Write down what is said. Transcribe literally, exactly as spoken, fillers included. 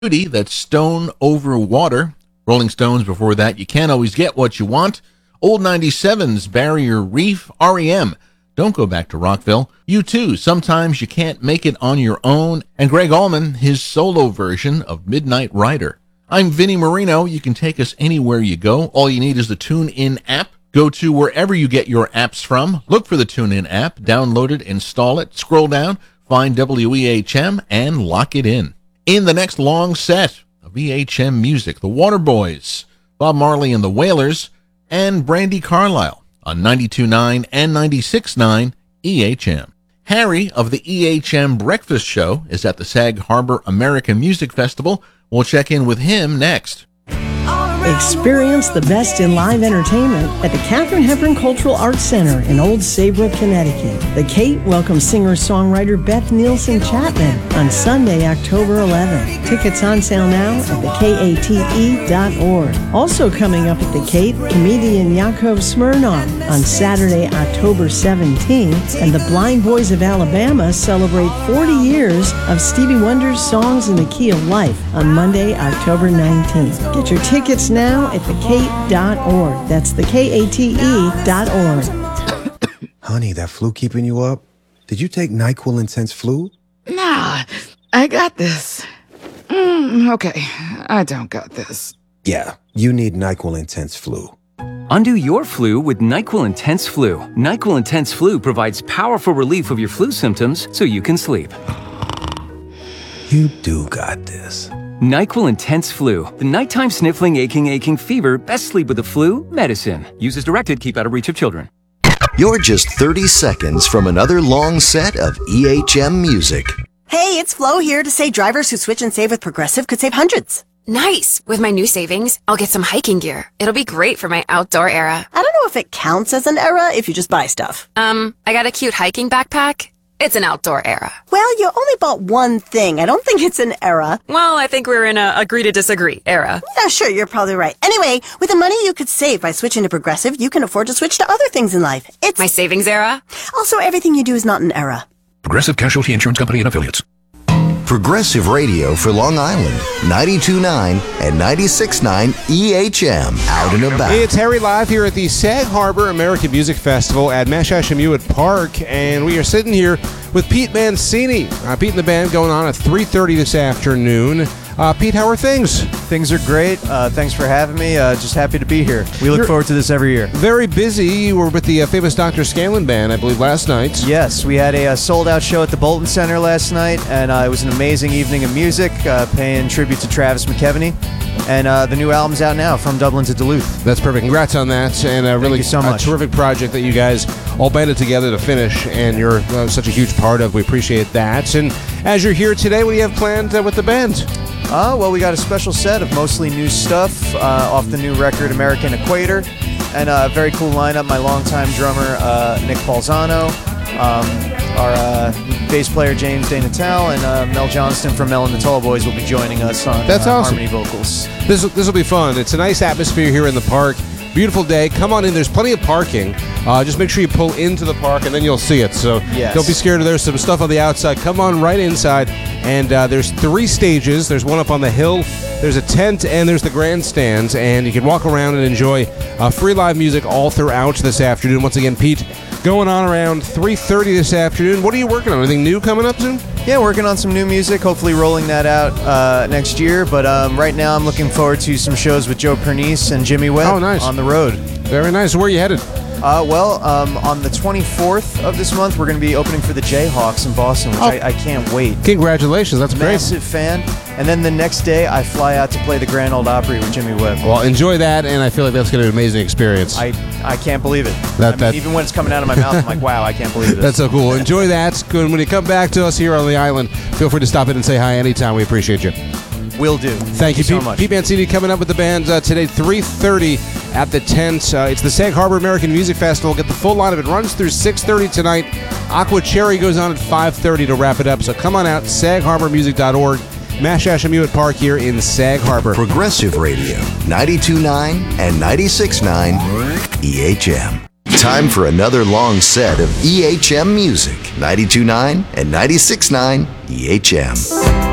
Beauty, that's Stone Over Water. Rolling Stones before that, You Can't Always Get What You Want. Old ninety-sevens, Barrier Reef. R E M, Don't Go Back to Rockville. U two, Sometimes You Can't Make It on Your Own. And Greg Allman, his solo version of Midnight Rider. I'm Vinnie Marino. You can take us anywhere you go. All you need is the TuneIn app. Go to wherever you get your apps from. Look for the TuneIn app. Download it, install it, scroll down, find W E H M, and lock it in. In the next long set of E H M music, the Waterboys, Bob Marley and the Wailers, and Brandi Carlile on ninety-two point nine and ninety-six point nine E H M. Harry of the E H M Breakfast Show is at the Sag Harbor American Music Festival. We'll check in with him next. Experience the best in live entertainment at the Katharine Hepburn Cultural Arts Center in Old Saybrook, Connecticut. The Kate welcomes singer-songwriter Beth Nielsen Chapman on Sunday, October eleventh. Tickets on sale now at the K A T E dot org. Also coming up at the Kate, comedian Yakov Smirnoff on Saturday, October seventeenth. And the Blind Boys of Alabama celebrate forty years of Stevie Wonder's Songs in the Key of Life on Monday, October nineteenth. Get your tickets now at the kate dot org. That's the K A T E dot org. Honey, that flu keeping you up? Did you take NyQuil Intense Flu? Nah, I got this. Mm, okay, I don't got this. Yeah, you need NyQuil Intense Flu. Undo your flu with NyQuil Intense Flu. NyQuil Intense Flu provides powerful relief of your flu symptoms so you can sleep. You do got this. NyQuil Intense Flu. The nighttime sniffling, aching, aching fever. Best sleep with the flu medicine. Use as directed. Keep out of reach of children. You're just thirty seconds from another long set of E H M music. Hey, it's Flo here to say drivers who switch and save with Progressive could save hundreds. Nice! With my new savings, I'll get some hiking gear. It'll be great for my outdoor era. I don't know if it counts as an era if you just buy stuff. Um, I got a cute hiking backpack. It's an outdoor era. Well, you only bought one thing. I don't think it's an era. Well, I think we're in a agree to disagree era. Yeah, sure, you're probably right. Anyway, with the money you could save by switching to Progressive, you can afford to switch to other things in life. It's my savings era. Also, everything you do is not an era. Progressive Casualty Insurance Company and Affiliates. Progressive Radio for Long Island, ninety-two point nine and ninety-six point nine E H M. Out and about. It's Harry live here at the Sag Harbor American Music Festival at Mashashamuet Park, and we are sitting here with Pete Mancini. Uh, Pete and the band going on at three thirty this afternoon. Uh, Pete, how are things? Things are great. Uh, thanks for having me. Uh, just happy to be here. We look You're forward to this every year. Very busy. You were with the uh, famous Doctor Scanlon band, I believe, last night. Yes, we had a, a sold-out show at the Bolton Center last night, and uh, it was an amazing evening of music, uh, paying tribute to Travis McKeveny. And uh, the new album's out now, From Dublin to Duluth. That's perfect. Congrats on that. And uh, really you so a much. terrific project that you guys all banded together to finish, and you're uh, such a huge part of. We appreciate that. And as you're here today, what do you have planned uh, with the band? Uh, well, we got a special set of mostly new stuff uh, off the new record American Equator, and a very cool lineup. My longtime drummer, uh, Nick Balzano, um, our uh, bass player, James DeNatal, and uh, Mel Johnston from Mel and the Tall Boys will be joining us on That's uh, awesome. harmony vocals. This this will be fun. It's a nice atmosphere here in the park. Beautiful day. Come on in. There's plenty of parking. Uh, just make sure you pull into the park, and then you'll see it. So yes. Don't be scared. There's some stuff on the outside. Come on right inside. And uh, there's three stages. There's one up on the hill. There's a tent, and there's the grandstands. And you can walk around and enjoy uh, free live music all throughout this afternoon. Once again, Pete, going on around three thirty this afternoon. What are you working on? Anything new coming up soon? Yeah, working on some new music, hopefully rolling that out uh, next year. But um, right now I'm looking forward to some shows with Joe Pernice and Jimmy Webb oh, nice. on the road. Very nice. Where are you headed? Uh, well, um, on the twenty-fourth of this month, we're going to be opening for the Jayhawks in Boston, which oh. I, I can't wait. Congratulations. That's great. Massive fan. And then the next day, I fly out to play the Grand Ole Opry with Jimmy Webb. Well, enjoy that, and I feel like that's going to be an amazing experience. I, I can't believe it. That, I mean, that, even when it's coming out of my mouth, I'm like, wow, I can't believe this. That's so cool. Enjoy that. When you come back to us here on the island, feel free to stop in and say hi anytime. We appreciate you. Will do. Thank, Thank you, you so Pete, much. Pete Mancini coming up with the band uh, today, three thirty at the tent. Uh, it's the Sag Harbor American Music Festival. Get the full line of it. Runs through six thirty tonight. Aqua Cherry goes on at five thirty to wrap it up. So come on out, sag harbor music dot org. Mashashamuet Park here in Sag Harbor. Progressive Radio, ninety-two point nine and ninety-six point nine E H M. Time for another long set of E H M music, ninety-two point nine and ninety-six point nine E H M.